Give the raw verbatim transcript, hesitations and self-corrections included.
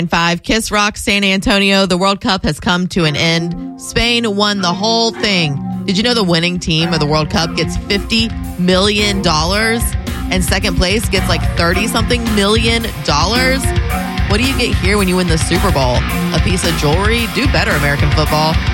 Five Kiss Rock, San Antonio. The World Cup has come to an end. Spain won the whole thing. Did you know the winning team of the World Cup gets fifty million dollars and second place gets like thirty something million dollars? What do you get here when you win the Super Bowl? A piece of jewelry? Do better, American football.